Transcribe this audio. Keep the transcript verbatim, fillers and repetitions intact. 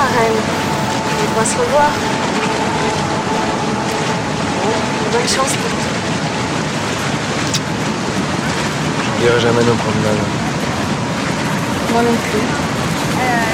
Reine. On va se revoir. Bon, bonne chance pour tout. Je dirai jamais nos promenades. Moi non plus.